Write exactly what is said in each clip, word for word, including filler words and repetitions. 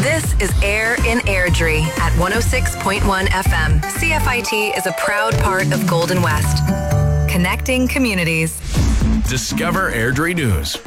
This is Air in Airdrie at one oh six point one F M. C F I T is a proud part of Golden West. Connecting communities. Discover Airdrie News.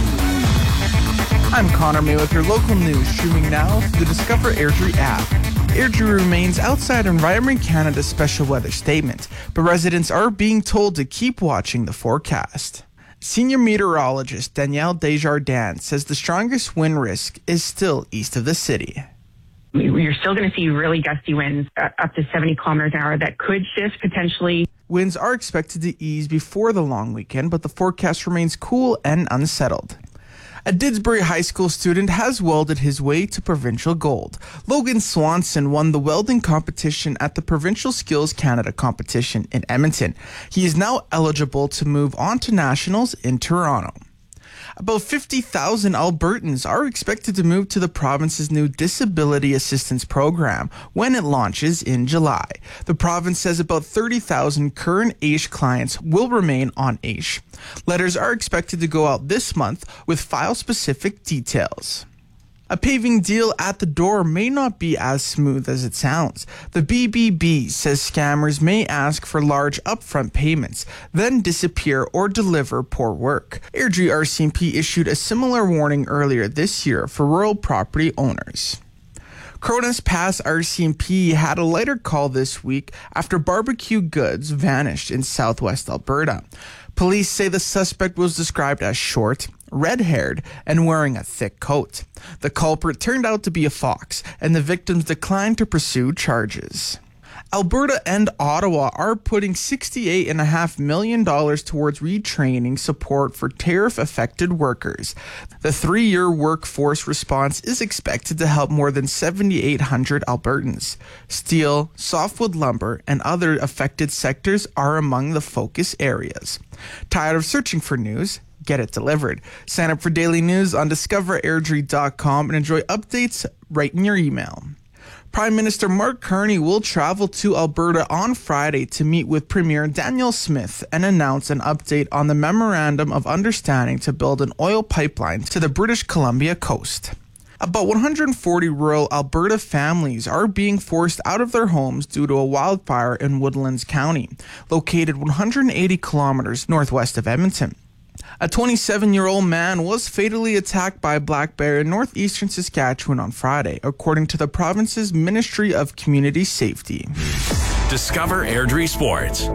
I'm Connor May with your local news, streaming now through the Discover Airdrie app. Airdrie remains outside Environment Canada's special weather statement, but residents are being told to keep watching the forecast. Senior meteorologist Danielle Desjardins says the strongest wind risk is still east of the city. You're still going to see really gusty winds uh, up to seventy kilometers an hour that could shift potentially. Winds are expected to ease before the long weekend, but the forecast remains cool and unsettled. A Didsbury High School student has welded his way to provincial gold. Logan Swanson won the welding competition at the Provincial Skills Canada competition in Edmonton. He is now eligible to move on to nationals in Toronto. About fifty thousand Albertans are expected to move to the province's new Disability Assistance Program when it launches in July. The province says about thirty thousand current A I S H clients will remain on A I S H. Letters are expected to go out this month with file-specific details. A paving deal at the door may not be as smooth as it sounds. The B B B says scammers may ask for large upfront payments, then disappear or deliver poor work. Airdrie R C M P issued a similar warning earlier this year for rural property owners. Cronus Pass R C M P had a lighter call this week after barbecue goods vanished in southwest Alberta. Police say the suspect was described as short, red-haired, and wearing a thick coat. The culprit turned out to be a fox, and the victims declined to pursue charges. Alberta and Ottawa are putting sixty-eight point five million dollars towards retraining support for tariff-affected workers. The three-year workforce response is expected to help more than seven thousand eight hundred Albertans. Steel, softwood lumber, and other affected sectors are among the focus areas. Tired of searching for news? Get it delivered. Sign up for daily news on discover airdrie dot com and enjoy updates right in your email. Prime Minister Mark Carney will travel to Alberta on Friday to meet with Premier Danielle Smith and announce an update on the Memorandum of Understanding to build an oil pipeline to the British Columbia coast. About one hundred forty rural Alberta families are being forced out of their homes due to a wildfire in Woodlands County, located one hundred eighty kilometers northwest of Edmonton. A twenty-seven-year-old man was fatally attacked by a black bear in northeastern Saskatchewan on Friday, according to the province's Ministry of Community Safety. Discover Airdrie Sports.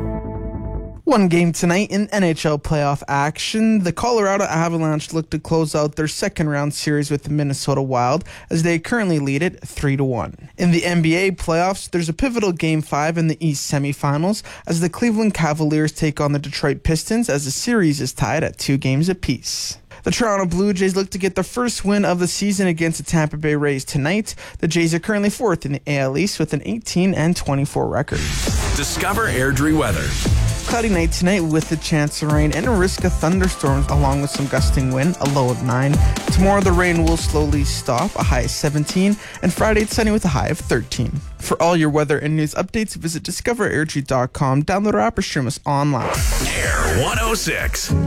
One game tonight in N H L playoff action. The Colorado Avalanche look to close out their second round series with the Minnesota Wild as they currently lead it three to one. In the N B A playoffs, there's a pivotal game five in the East semifinals as the Cleveland Cavaliers take on the Detroit Pistons as the series is tied at two games apiece. The Toronto Blue Jays look to get the first win of the season against the Tampa Bay Rays tonight. The Jays are currently fourth in the A L East with an eighteen and twenty-four record. Discover Airdrie weather. Cloudy night tonight with a chance of rain and a risk of thunderstorms along with some gusting wind, a low of nine. Tomorrow the rain will slowly stop, a high of seventeen, and Friday it's sunny with a high of thirteen. For all your weather and news updates, visit discover airdrie dot com, download our app or stream us online. Air one oh six.